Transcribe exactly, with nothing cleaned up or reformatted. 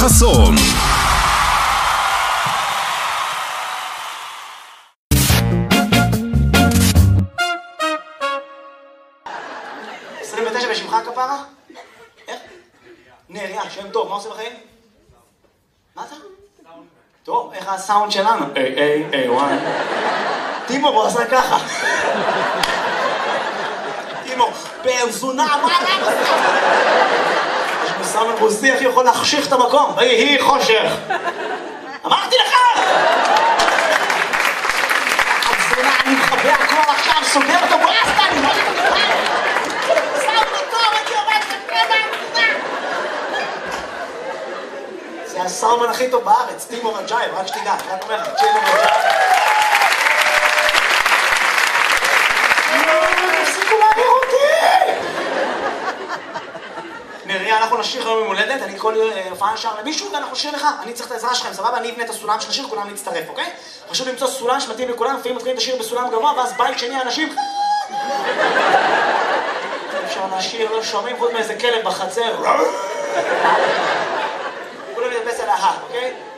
חסון. עשרים ותשע בשמך כפרה? איך? נריה, שם טוב, מה עושה בחיים? מה אתה? טוב, איך הסאונד שלנו? איי, איי, איי, וואי. טימור, הוא עשה ככה. טימור, פרזונה, מה אתה עושה? יש מסאמן רוסי, איך יכול להחשיך את המקום? ויהי חושך. אמרתי לך! פרזונה, אני מחבא הכל עכשיו, סוגר אותו ברסטה, אני לא יודע לך. סאונד טוב, אני עובד לך. זה הסאומן הכי טוב בארץ, טימור אג'ייב, רק שתדע, רק אומר לך, טימור אג'ייב. תפסיקו להעביר אותי! נריה, אנחנו נשיר היום ממולדת, אני כל הופעה נשאר למישהו ואנחנו נשיר לך, אני צריך את העזרה שלכם, סבבה? אני אבנה את הסולם של השיר, כולם להצטרף, אוקיי? חשוב למצוא סולם שמתאים לכולם, לפעמים מתחילים את השיר בסולם גבוה, ואז בית שני אנשים... אפשר לשיר, לא שומעים חוץ מאיזה כלב בחצר. כולם ידפס על ההר, אוקיי?